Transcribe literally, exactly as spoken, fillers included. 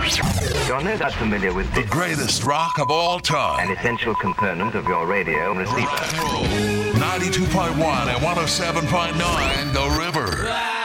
You're no doubt familiar with The this, greatest rock of all an time. essential component of your radio receiver. ninety-two point one and one oh seven point nine The River.